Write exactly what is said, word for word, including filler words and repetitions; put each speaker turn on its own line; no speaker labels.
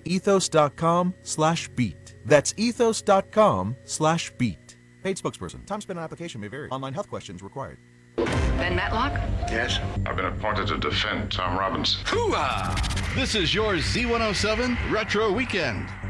ethos.com slash beat. That's ethos.com slash beat. Paid spokesperson. Time spent on application may vary. Online health questions required.
Ben Matlock?
Yes?
I've been appointed to defend Tom Robbins.
Hoo-ah! This is your Z one oh seven Retro Weekend.